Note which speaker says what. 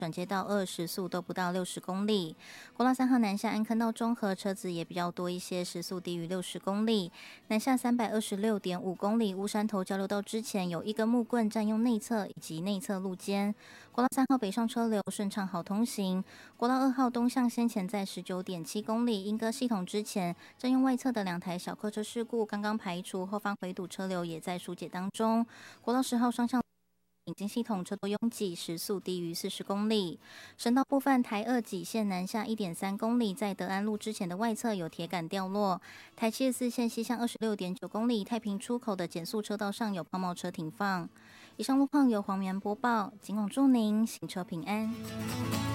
Speaker 1: 转接到2时速都不到60公里。国道3号南下安坑到中和车子也比较多一些，时速低于60公里。南下326.5公里，乌山头交流道之前有一根木棍占用内侧以及内侧路肩。国道3号北上车流顺畅好通行。国道2号东向先前在19.7公里，莺歌系统之前占用外侧的2台小客车事故刚刚排除，后方回堵车流也在疏解当中。国道10号双向引擎系统车多拥挤，时速低于40公里。省道部分，台2己线南下1.3公里，在德安路之前的外侧有铁杆掉落。台74线西向26.9公里，太平出口的减速车道上有抛锚车停放。以上路况由黄源播报，警广祝您行车平安。